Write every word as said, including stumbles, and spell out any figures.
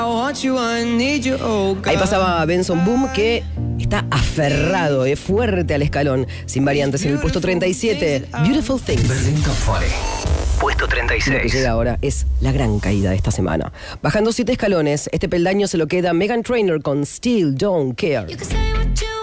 Ahí pasaba Benson Boom, que está aferrado, es fuerte al escalón, sin variantes en el puesto treinta y siete. Beautiful Things. Berlín Top veinte. Puesto treinta y Lo que seis. llega ahora es la gran caída de esta semana. Bajando siete escalones, este peldaño se lo queda Meghan Trainor con Still Don't Care.